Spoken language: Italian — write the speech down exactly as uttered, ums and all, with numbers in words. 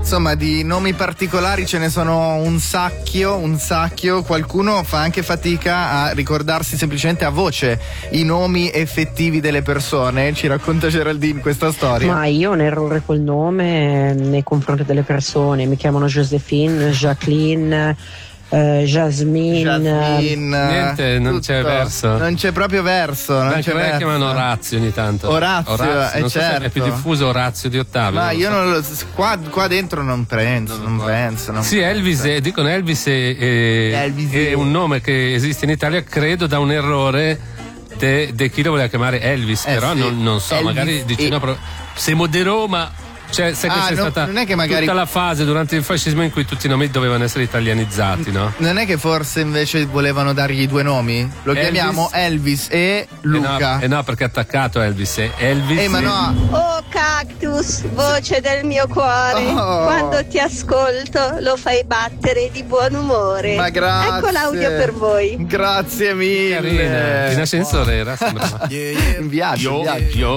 insomma di nomi particolari ce ne sono un sacchio, un sacchio. Qualcuno fa anche fatica a ricordarsi semplicemente a voce i nomi effettivi delle persone. Ci racconta Geraldine questa storia. Ma io ho un errore col nome nei confronti delle persone. Mi chiamano Josephine, Jacqueline, Uh, Jasmine, Jasmine, niente, non tutto. c'è verso. Non c'è proprio verso. Non Anche c'è me verso. chiamano Orazio ogni tanto. Orazio, Orazio eh, non so certo. se è più diffuso Orazio di Ottavio. Ma non io so. non lo qua, qua dentro non penso, non, non penso. Non sì, Elvis, penso. eh, dicono Elvis, è, è, Elvis è un nome che esiste in Italia, credo da un errore di chi lo voleva chiamare Elvis, Eh, però sì. non, non so, Elvis magari dici e... no, però, siamo di Roma. Cioè, sai che Ah, c'è no, stata non è che magari... tutta la fase durante il fascismo in cui tutti i nomi dovevano essere italianizzati, no? Non è che forse invece volevano dargli due nomi? Lo Elvis? chiamiamo Elvis e Luca. Eh no, eh no, perché è attaccato Elvis. È Elvis. Eh, ma no. Oh cactus, voce del mio cuore, Oh. quando ti ascolto lo fai battere di buon umore. Ma grazie. Ecco l'audio per voi. Grazie mille. Carina. In ascensore era, sembrava. In viaggio, in viaggio. Io